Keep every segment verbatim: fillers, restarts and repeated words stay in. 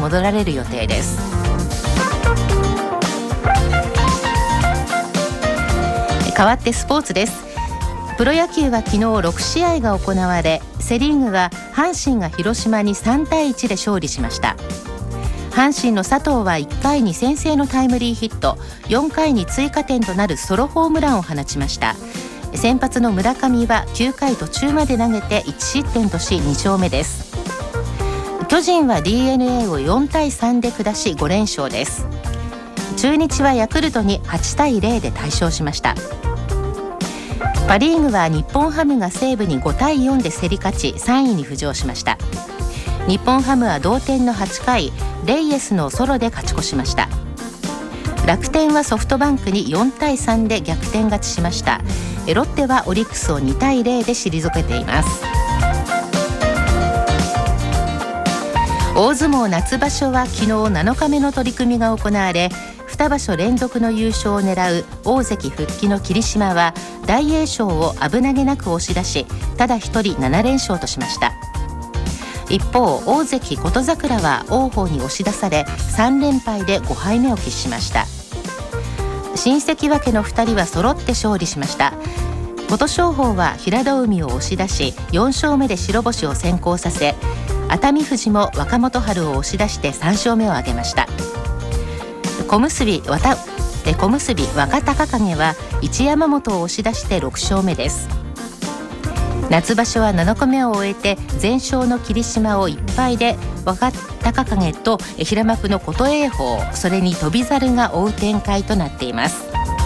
戻られる予定です。変わってスポーツです。プロ野球は昨日ろくしあいが行われ、セリーグは阪神が広島にさんたいいちで勝利しました。阪神の佐藤はいっかいに先制のタイムリーヒット、よんかいに追加点となるソロホームランを放ちました。先発の村上はきゅうかい途中まで投げていちしってんとしにしょうめです。巨人は ディーエヌエー をよんたいさんで下しごれんしょうです。中日はヤクルトにはちたいゼロで大勝しました。パ・リーグは日本ハムが西武にごたいよんで競り勝ちさんいに浮上しました。日本ハムは同点のはちかい、レイエスのソロで勝ち越しました。楽天はソフトバンクによんたいさんで逆転勝ちしました。ロッテはオリックスをにたいゼロで退けています。大相撲夏場所は昨日なのかめの取り組みが行われ、にばしょ連続の優勝を狙う大関復帰の霧島は大栄翔を危なげなく押し出し、ただ一人ななれんしょうとしました。一方、大関琴櫻は王鵬に押し出されさんれんぱいでごはいめを喫しました。新関脇のふたりは揃って勝利しました。琴勝峰は平戸海を押し出しよんしょうめで白星を先行させ、熱海富士も若元春を押し出してさんしょうめを挙げました。小結わた小結若隆景は一山本を押し出してろくしょうめです。夏場所はなのかめを終えて全勝の霧島をいっぱいで若隆景と平幕の琴栄鵬、それに翔猿が追う展開となっています。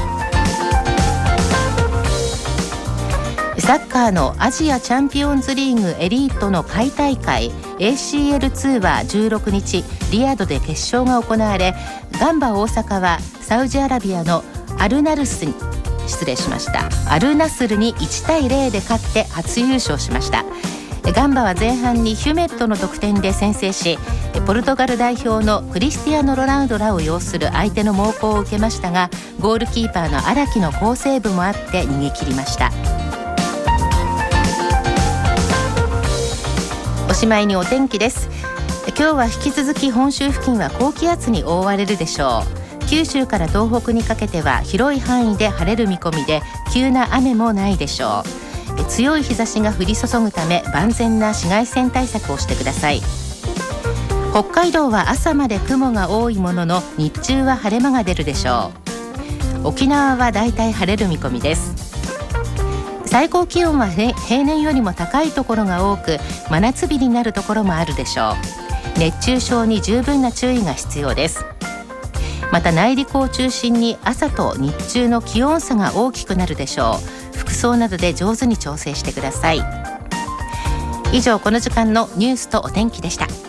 サッカーのアジアチャンピオンズリーグエリートの下位大会 エーシーエルツー はじゅうろくにちリヤドで決勝が行われ、ガンバ大阪はサウジアラビアのアルナルスに失礼しましたアルナスルにいちたいゼロで勝って初優勝しました。ガンバは前半にヒュメットの得点で先制し、ポルトガル代表のクリスティアーノ・ロナウドらを擁する相手の猛攻を受けましたが、ゴールキーパーの荒木の好セーブもあって逃げ切りました。おしまいにお天気です。今日は引き続き本州付近は高気圧に覆われるでしょう。九州から東北にかけては広い範囲で晴れる見込みで、急な雨もないでしょう。強い日差しが降り注ぐため万全な紫外線対策をしてください。北海道は朝まで雲が多いものの日中は晴れ間が出るでしょう。沖縄はだいたい晴れる見込みです。最高気温は平年よりも高いところが多く、真夏日になるところもあるでしょう。熱中症に十分な注意が必要です。また内陸を中心に朝と日中の気温差が大きくなるでしょう。服装などで上手に調整してください。以上、この時間のニュースとお天気でした。